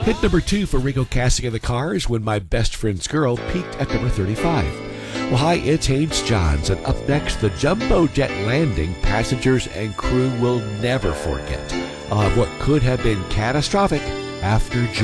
Hit number 2 for Ringo Casting in the Cars, When My Best Friend's Girl, peaked at number 35. Well, hi, it's Haynes Johns, and up next, the jumbo jet landing passengers and crew will never forget of what could have been catastrophic after